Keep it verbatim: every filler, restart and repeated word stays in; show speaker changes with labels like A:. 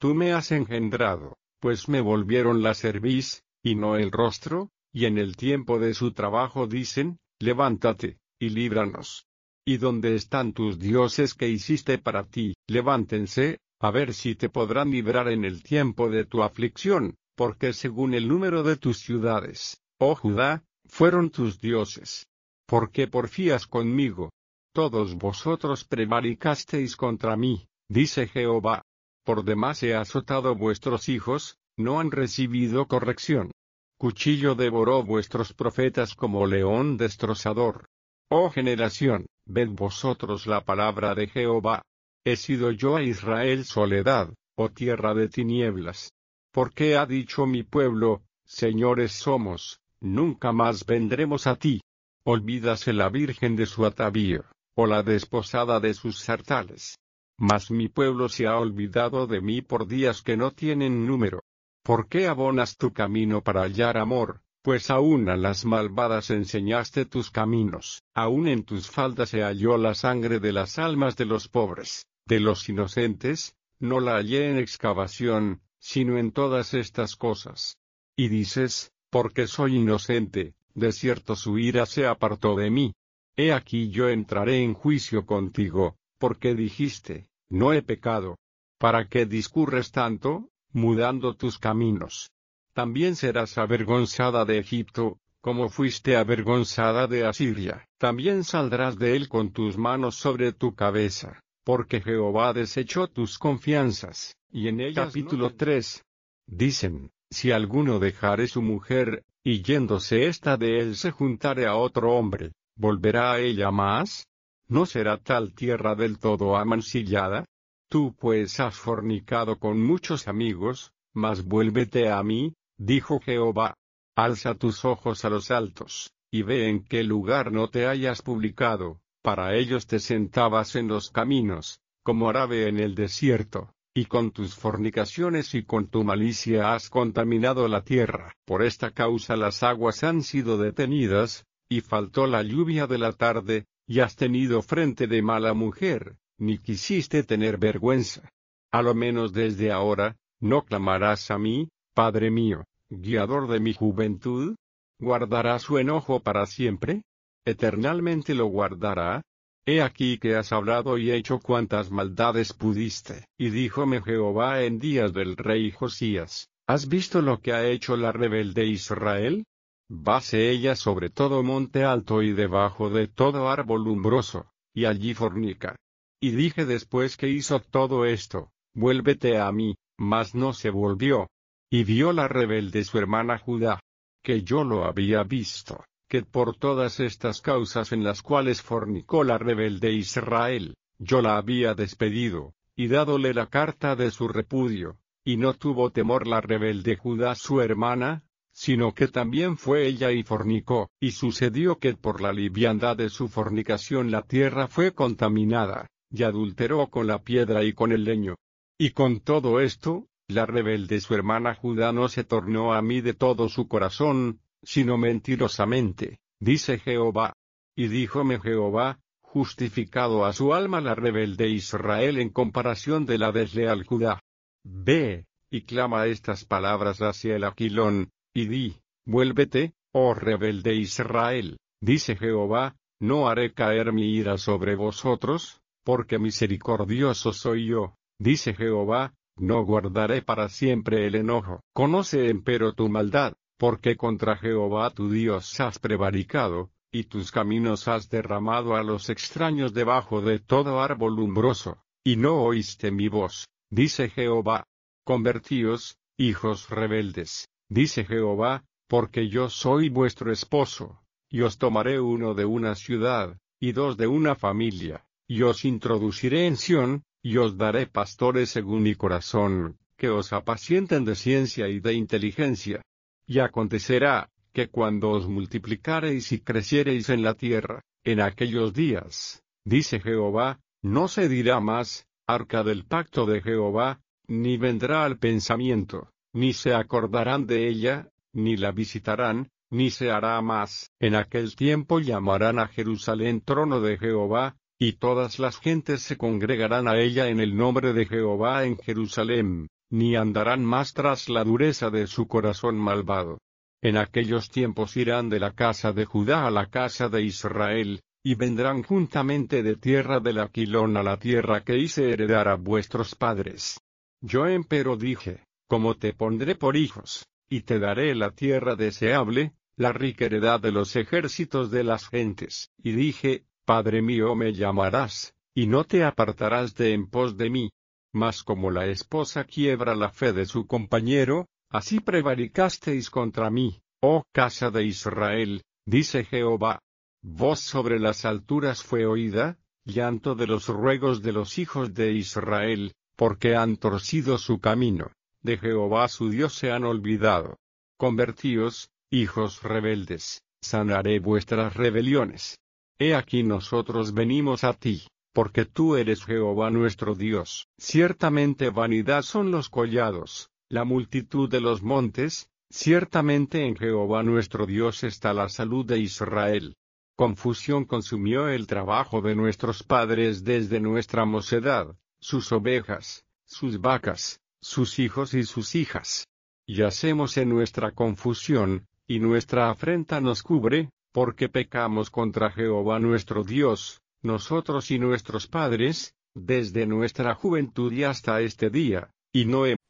A: tú me has engendrado, pues me volvieron la cerviz, y no el rostro, y en el tiempo de su trabajo dicen, levántate, y líbranos. ¿Y dónde están tus dioses que hiciste para ti? Levántense, a ver si te podrán librar en el tiempo de tu aflicción, porque según el número de tus ciudades, oh Judá, fueron tus dioses. ¿Por qué porfías conmigo? Todos vosotros prevaricasteis contra mí, dice Jehová. Por demás he azotado vuestros hijos, no han recibido corrección. Cuchillo devoró vuestros profetas como león destrozador. Oh generación, ved vosotros la palabra de Jehová. He sido yo a Israel soledad, oh tierra de tinieblas. ¿Por qué ha dicho mi pueblo, señores somos, nunca más vendremos a ti? Olvídase la virgen de su atavío, o la desposada de sus sartales. Mas mi pueblo se ha olvidado de mí por días que no tienen número. ¿Por qué abonas tu camino para hallar amor? Pues aún a las malvadas enseñaste tus caminos, aún en tus faldas se halló la sangre de las almas de los pobres, de los inocentes, no la hallé en excavación, sino en todas estas cosas. Y dices, porque soy inocente, de cierto su ira se apartó de mí. He aquí yo entraré en juicio contigo, porque dijiste, no he pecado. ¿Para qué discurres tanto, mudando tus caminos? También serás avergonzada de Egipto, como fuiste avergonzada de Asiria. También saldrás de él con tus manos sobre tu cabeza, porque Jehová desechó tus confianzas, y en ellas Capítulo no tres. Dicen, si alguno dejare su mujer, y yéndose ésta de él se juntare a otro hombre, ¿volverá a ella más? ¿No será tal tierra del todo amancillada? Tú pues has fornicado con muchos amigos, mas vuélvete a mí, dijo Jehová. Alza tus ojos a los altos, y ve en qué lugar no te hayas publicado, para ellos te sentabas en los caminos, como árabe en el desierto, y con tus fornicaciones y con tu malicia has contaminado la tierra. Por esta causa las aguas han sido detenidas, y faltó la lluvia de la tarde, y has tenido frente de mala mujer, ni quisiste tener vergüenza. A lo menos desde ahora, ¿no clamarás a mí, Padre mío, guiador de mi juventud? ¿Guardará su enojo para siempre? ¿Eternalmente lo guardará? He aquí que has hablado y hecho cuantas maldades pudiste. Y díjome Jehová en días del rey Josías, ¿has visto lo que ha hecho la rebelde Israel? Vase ella sobre todo monte alto y debajo de todo árbol umbroso, y allí fornica. Y dije después que hizo todo esto, vuélvete a mí, mas no se volvió. Y vio la rebelde su hermana Judá, que yo lo había visto, que por todas estas causas en las cuales fornicó la rebelde Israel, yo la había despedido, y dádole la carta de su repudio, y no tuvo temor la rebelde Judá su hermana, sino que también fue ella y fornicó, y sucedió que por la liviandad de su fornicación la tierra fue contaminada, y adulteró con la piedra y con el leño. Y con todo esto, la rebelde su hermana Judá no se tornó a mí de todo su corazón, sino mentirosamente, dice Jehová. Y díjome Jehová, justificado a su alma la rebelde Israel en comparación de la desleal Judá. Ve, y clama estas palabras hacia el Aquilón, y di, vuélvete, oh rebelde Israel, dice Jehová, no haré caer mi ira sobre vosotros, porque misericordioso soy yo, dice Jehová, no guardaré para siempre el enojo. Conoce empero tu maldad, porque contra Jehová tu Dios has prevaricado, y tus caminos has derramado a los extraños debajo de todo árbol umbroso, y no oíste mi voz, dice Jehová. Convertíos, hijos rebeldes, dice Jehová, porque yo soy vuestro esposo, y os tomaré uno de una ciudad, y dos de una familia, y os introduciré en Sión, y os daré pastores según mi corazón, que os apacienten de ciencia y de inteligencia. Y acontecerá, que cuando os multiplicareis y creciereis en la tierra, en aquellos días, dice Jehová, no se dirá más, arca del pacto de Jehová, ni vendrá al pensamiento, ni se acordarán de ella, ni la visitarán, ni se hará más. En aquel tiempo llamarán a Jerusalén trono de Jehová, y todas las gentes se congregarán a ella en el nombre de Jehová en Jerusalén, ni andarán más tras la dureza de su corazón malvado. En aquellos tiempos irán de la casa de Judá a la casa de Israel, y vendrán juntamente de tierra del Aquilón a la tierra que hice heredar a vuestros padres. Yo empero dije, como te pondré por hijos, y te daré la tierra deseable, la rica heredad de los ejércitos de las gentes. Y dije, Padre mío me llamarás, y no te apartarás de en pos de mí. Mas como la esposa quiebra la fe de su compañero, así prevaricasteis contra mí, oh casa de Israel, dice Jehová. Voz sobre las alturas fue oída, llanto de los ruegos de los hijos de Israel, porque han torcido su camino, de Jehová su Dios se han olvidado. Convertíos, hijos rebeldes, sanaré vuestras rebeliones. He aquí nosotros venimos a ti, porque tú eres Jehová nuestro Dios. Ciertamente vanidad son los collados, la multitud de los montes, ciertamente en Jehová nuestro Dios está la salud de Israel. Confusión consumió el trabajo de nuestros padres desde nuestra mocedad, sus ovejas, sus vacas, sus hijos y sus hijas. Yacemos en nuestra confusión, y nuestra afrenta nos cubre, porque pecamos contra Jehová nuestro Dios, nosotros y nuestros padres, desde nuestra juventud y hasta este día, y no hemos